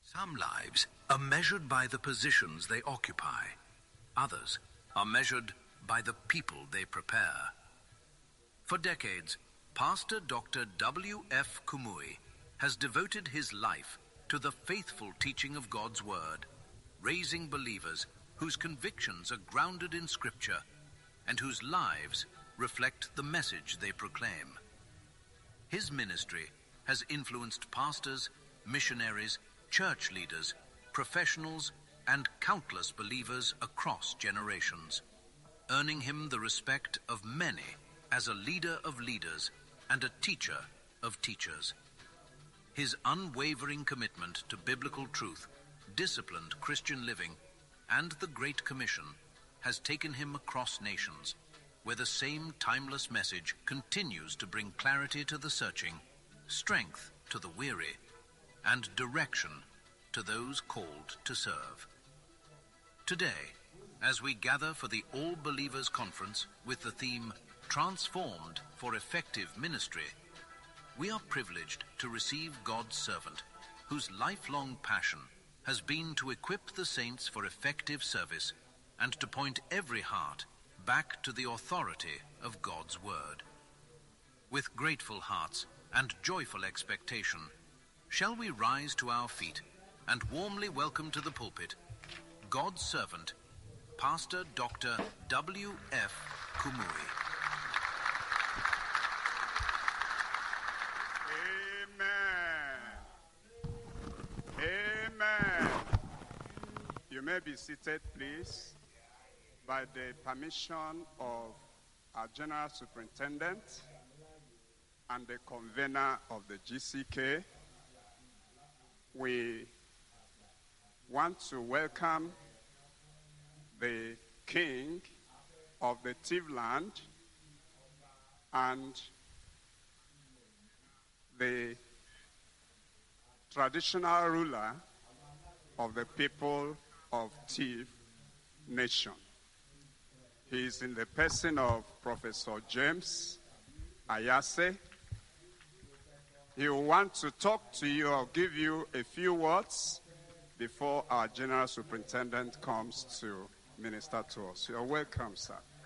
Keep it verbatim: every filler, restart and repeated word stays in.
Some lives are measured by the positions they occupy. Others are measured by the people they prepare. For decades, Pastor Doctor W F Kumuyi has devoted his life to the faithful teaching of God's Word, raising believers whose convictions are grounded in Scripture and whose lives reflect the message they proclaim. His ministry has influenced pastors, missionaries, church leaders, professionals, and countless believers across generations, earning him the respect of many as a leader of leaders and a teacher of teachers. His unwavering commitment to biblical truth, disciplined Christian living, and the Great Commission has taken him across nations, where the same timeless message continues to bring clarity to the searching, strength to the weary, and direction to those called to serve. Today, as we gather for the All Believers Conference with the theme Transformed for Effective Ministry, we are privileged to receive God's servant, whose lifelong passion has been to equip the saints for effective service and to point every heart back to the authority of God's Word. With grateful hearts and joyful expectation, shall we rise to our feet and warmly welcome to the pulpit God's servant, Pastor Doctor W F Kumuyi. Amen. Amen. You may be seated, please, by the permission of our General Superintendent and the convener of the G C K. We want to welcome the king of the Tiv land and the traditional ruler of the people of Tiv nation. He is in the person of Professor James Ayase. He will want to talk to you or give you a few words before our General Superintendent comes to minister to us. You're welcome, sir.